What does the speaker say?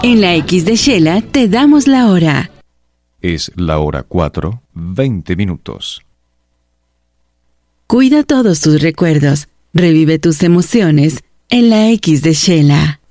En la X de Shela te damos la hora. Es la hora 4:20. Cuida todos tus recuerdos, revive tus emociones en la X de Shela.